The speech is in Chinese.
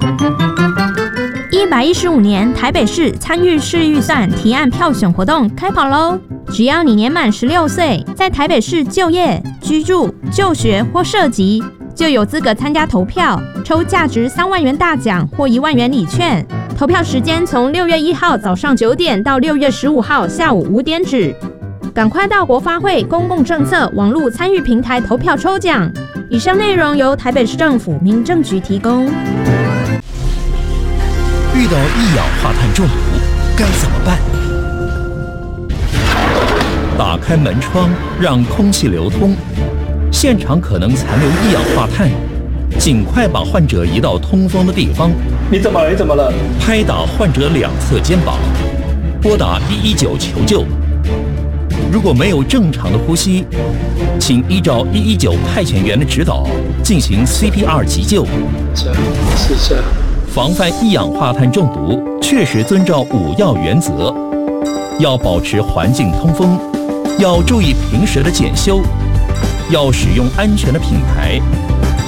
115年台北市参与市预算提案票选活动开跑喽！只要你年满16岁，在台北市就业、居住、就学或涉及，就有资格参加投票，抽价值3万元大奖或1万元礼券。投票时间从6月1号早上9点到6月15号下午5点止。赶快到国发会公共政策网络参与平台投票抽奖。以上内容由台北市政府民政局提供。 遇到一氧化碳中毒该怎么办？打开门窗，让空气流通，现场可能残留一氧化碳，尽快把患者移到通风的地方。 你怎么了？你怎么了？ 拍打患者两侧肩膀，拨打119求救。如果没有正常的呼吸，请依照119派遣员的指导进行 CPR 急救。 是这样。 防范一氧化碳中毒，确实遵照5要原则：要保持环境通风，要注意平时的检修，要使用安全的品牌，